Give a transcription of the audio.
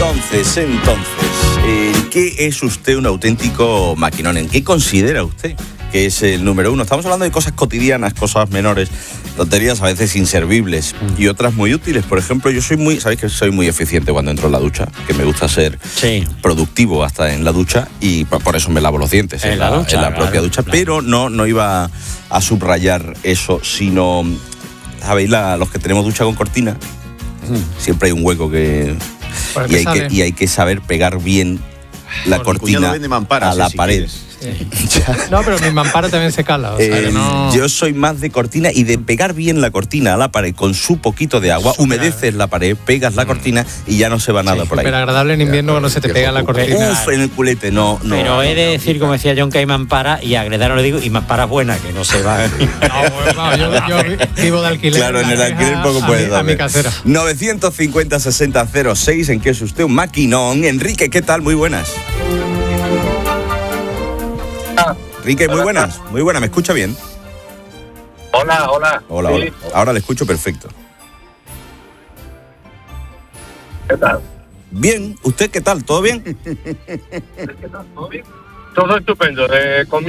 Entonces, ¿en qué es usted un auténtico maquinón? ¿En qué considera usted que es el número uno? Estamos hablando de cosas cotidianas, cosas menores, tonterías a veces inservibles y otras muy útiles. Por ejemplo, yo sabéis que soy muy eficiente cuando entro en la ducha, que me gusta ser productivo hasta en la ducha y por eso me lavo los dientes en la propia ducha. Claro. Pero no iba a subrayar eso, sino, ¿sabéis? Los que tenemos ducha con cortina, siempre hay un hueco y hay que saber pegar bien la cortina a la pared. No, pero mi mampara también se cala. O sea, que no... Yo soy más de cortina y de pegar bien la cortina a la pared con su poquito de agua. Humedeces la pared, pegas la cortina y ya no se va nada por ahí. Pero agradable en invierno cuando se te pega la cortina. Uf, en el culete, no. Pero he de decir, como decía John, que hay mampara y a Gredano le digo, y mampara buena, que no se va. Yo vivo de alquiler. Claro, en el alquiler poco puedes dar. A mi casera. 950-60-06, ¿en qué es usted un maquinón? Enrique, ¿qué tal? Muy buenas. Enrique, muy buenas, ¿me escucha bien? Hola. Sí. Ahora le escucho perfecto. ¿Qué tal? Bien, ¿usted qué tal? ¿Todo bien? Todo estupendo.